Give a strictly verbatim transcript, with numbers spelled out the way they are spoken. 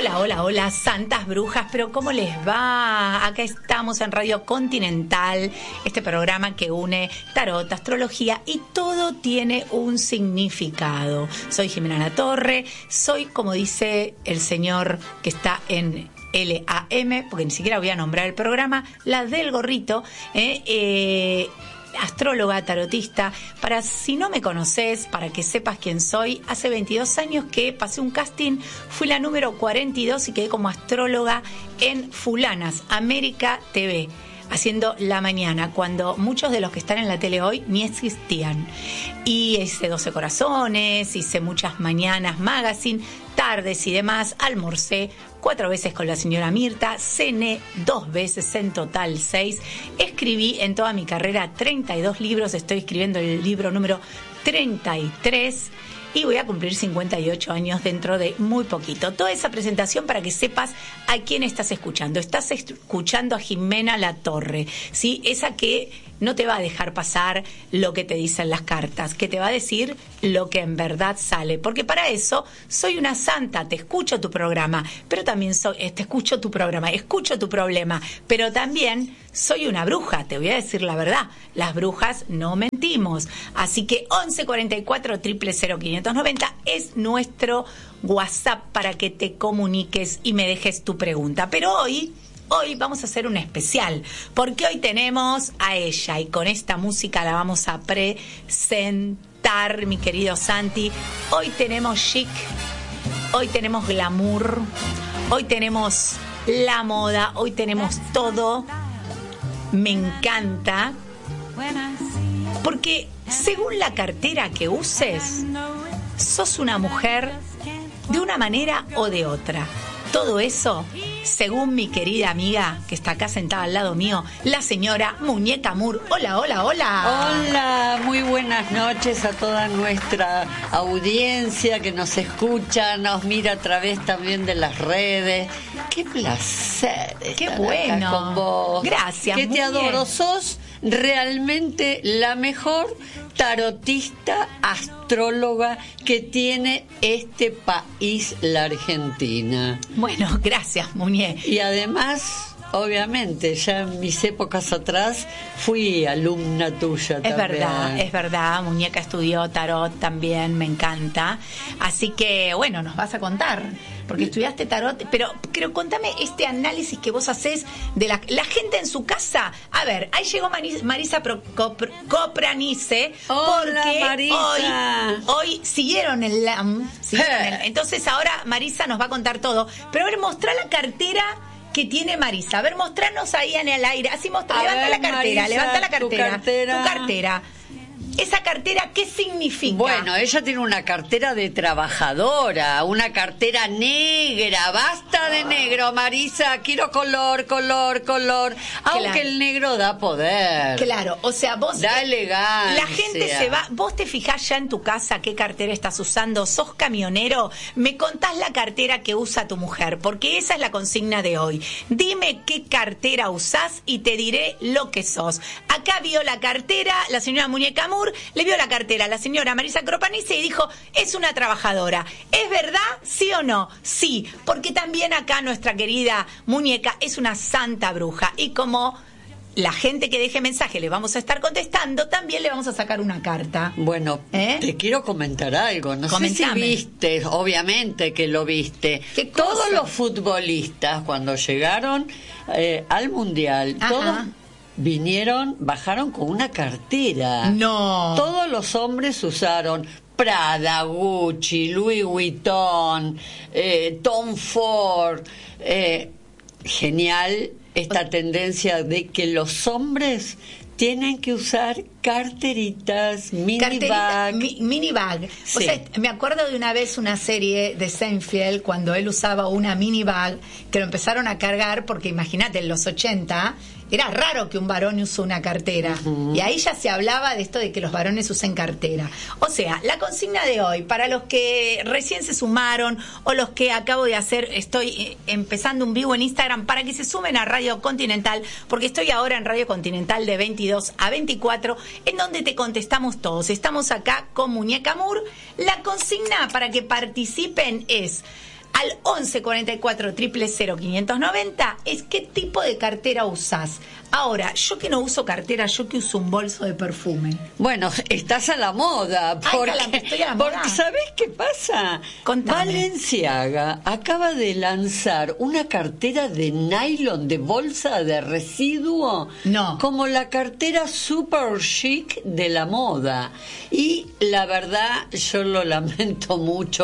Hola, hola, hola, santas brujas, pero ¿cómo les va? Acá estamos en Radio Continental, este programa que une tarot, astrología y todo tiene un significado. Soy Jimena Latorre, soy, como dice el señor que está en L A M, porque ni siquiera voy a nombrar el programa, la del gorrito, eh, eh astróloga, tarotista. Para si no me conoces, para que sepas quién soy, hace veintidós años que pasé un casting, fui la número cuarenta y dos y quedé como astróloga en Fulanas, América T V, haciendo la mañana, cuando muchos de los que están en la tele hoy ni existían. Y hice doce corazones, hice muchas mañanas magazine, tardes y demás, almorcé cuatro veces con la señora Mirta, cené dos veces, en total seis. Escribí en toda mi carrera treinta y dos libros, estoy escribiendo el libro número treinta y tres y voy a cumplir cincuenta y ocho años dentro de muy poquito. Toda esa presentación para que sepas a quién estás escuchando. Estás escuchando a Jimena Latorre, ¿sí? Esa que no te va a dejar pasar lo que te dicen las cartas, que te va a decir lo que en verdad sale, porque para eso soy una santa, te escucho tu programa, pero también soy, te escucho tu programa, escucho tu problema, pero también soy una bruja, te voy a decir la verdad, las brujas no mentimos, así que once cuarenta y cuatro, cero cero cero, quinientos noventa es nuestro WhatsApp para que te comuniques y me dejes tu pregunta, pero hoy Hoy vamos a hacer un especial, porque hoy tenemos a ella y con esta música la vamos a presentar, mi querido Santi. Hoy tenemos chic, hoy tenemos glamour, hoy tenemos la moda, hoy tenemos todo. Me encanta, porque según la cartera que uses, sos una mujer de una manera o de otra. Todo eso, según mi querida amiga que está acá sentada al lado mío, la señora Muñeca Moore. Hola, hola, hola. Hola, muy buenas noches a toda nuestra audiencia que nos escucha, nos mira a través también de las redes. Qué placer Qué estar bueno. acá con vos. Gracias, que te adoro. Sos realmente la mejor tarotista, astróloga que tiene este país, la Argentina. Bueno, gracias, Muñe. Y además, obviamente, ya en mis épocas atrás fui alumna tuya también. Es verdad, es verdad. Muñeca estudió tarot también, me encanta. Así que, bueno, nos vas a contar, porque estudiaste tarot, pero, pero contame este análisis que vos hacés de la, la gente en su casa. A ver, ahí llegó Maris, Marisa Pro, Cop, Copranice. Hola, porque Marisa. Hoy, hoy siguieron el L A M. Siguieron el, entonces ahora Marisa nos va a contar todo. Pero a ver, mostrá la cartera que tiene Marisa. A ver, mostranos ahí en el aire. Así mostra, levanta ver, la cartera, Marisa, levanta la tu cartera. cartera. Tu cartera. ¿Esa cartera qué significa? Bueno, ella tiene una cartera de trabajadora, una cartera negra. Basta de negro, Marisa. Quiero color, color, color. Aunque Claro. el negro da poder. Claro, o sea, vos... Da elegancia. La gente se va... Vos te fijás ya en tu casa qué cartera estás usando. ¿Sos camionero? Me contás la cartera que usa tu mujer, porque esa es la consigna de hoy. Dime qué cartera usás y te diré lo que sos. Acá vio la cartera la señora Muñeca Moore, le vio la cartera a la señora Marisa Cropanice y dijo, es una trabajadora. ¿Es verdad? ¿Sí o no? Sí, porque también acá nuestra querida Muñeca es una santa bruja. Y como la gente que deje mensaje le vamos a estar contestando, también le vamos a sacar una carta. Bueno, ¿Eh? te quiero comentar algo. No Comentame. sé si viste, obviamente que lo viste. ¿Qué cosa? Todos los futbolistas, cuando llegaron eh, al Mundial, Ajá. todos vinieron, bajaron con una cartera. No. Todos los hombres usaron Prada, Gucci, Louis Vuitton, eh, Tom Ford. Eh, genial esta tendencia de que los hombres tienen que usar carteritas, mini Carterita, bag. Mi, mini bag. Sí. O sea, me acuerdo de una vez una serie de Seinfeld cuando él usaba una mini bag que lo empezaron a cargar porque imagínate, en los ochenta era raro que un varón use una cartera. Uh-huh. Y ahí ya se hablaba de esto de que los varones usen cartera. O sea, la consigna de hoy, para los que recién se sumaron o los que acabo de hacer, estoy empezando un vivo en Instagram para que se sumen a Radio Continental, porque estoy ahora en Radio Continental de veintidós a veinticuatro, en donde te contestamos todos. Estamos acá con Muñeca Moore. La consigna para que participen es: al once cuarenta y cuatro, cero cero cero, quinientos noventa es qué tipo de cartera usás. Ahora, yo que no uso cartera, yo que uso un bolso de perfume. Bueno, estás a la moda. Porque, Ay, la, estoy a la moda. Porque ¿sabés qué pasa? Contame. Balenciaga acaba de lanzar una cartera de nylon, de bolsa de residuo. No. Como la cartera super chic de la moda. Y la verdad, yo lo lamento mucho.